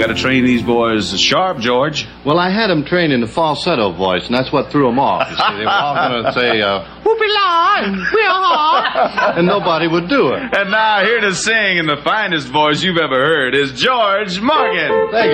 to train these boys sharp, George. Well, I had them trained in the falsetto voice, and that's what threw them off. You see, they were all going to say, whoopie-la, and wheel-haw, and nobody would do it. And now here to sing in the finest voice you've ever heard is George Morgan. Thank you.